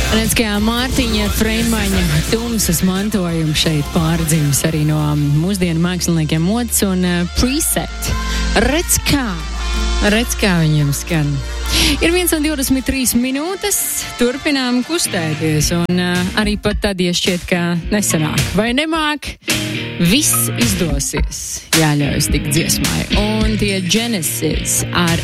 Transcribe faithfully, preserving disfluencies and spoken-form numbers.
Redz, kā Mārtiņa Freimaņa tumsas mantojums šeit pārdzimis arī no mūsdienu māksliniekiem mods un uh, preset. Redz kā, redz kā viņam skan. Ir viens un divdesmit trīs minūtes, turpinām kustēties, un uh, arī pat tad, ja šķiet, ka nesanāk vai nemāk, viss izdosies, jāļaujas tik dziesmai. Un tie Genesis ar